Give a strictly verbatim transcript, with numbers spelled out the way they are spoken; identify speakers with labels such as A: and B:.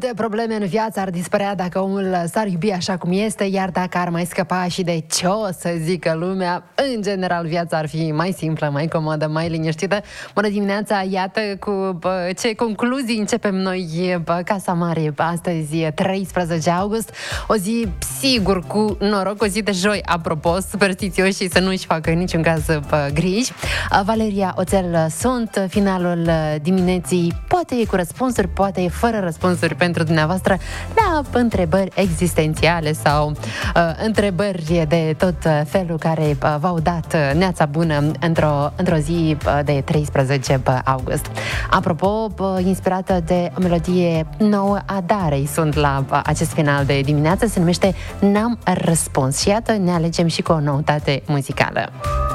A: Multe probleme în viață ar dispărea dacă omul s-ar iubi așa cum este, iar dacă ar mai scăpa și de ce o să zică lumea, în general viața ar fi mai simplă, mai comodă, mai liniștită. Bună dimineața, iată cu bă, ce concluzii începem noi bă, Casa Mare astăzi, treisprezece august, o zi sigur cu noroc, o zi de joi, apropo, superstițioși să nu-și facă niciun caz bă, griji. Valeria Oțel sunt, finalul dimineții poate e cu răspunsuri, poate e fără răspunsuri pentru dumneavoastră la întrebări existențiale sau uh, întrebări de tot felul care uh, v-au dat uh, neața bună într-o, într-o zi uh, de treisprezece august. Apropo, uh, inspirată de o melodie nouă a Darei, sunt la uh, acest final de dimineață, se numește N-am răspuns și iată, ne alegem și cu o noutate muzicală.